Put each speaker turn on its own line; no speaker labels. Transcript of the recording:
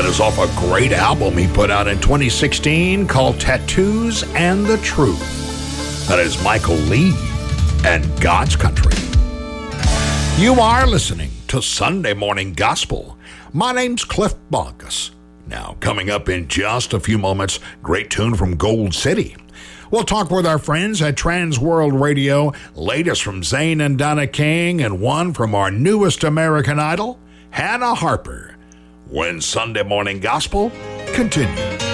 That is off a great album he put out in 2016 called Tattoos and the Truth. That is Michael Lee and God's Country. You are listening to Sunday Morning Gospel. My name's Cliff Baucus. Now, coming up in just a few moments, great tune from Gold City. We'll talk with our friends at Trans World Radio, latest from Zane and Donna King, and one from our newest American Idol, Hannah Harper. When Sunday Morning Gospel continues.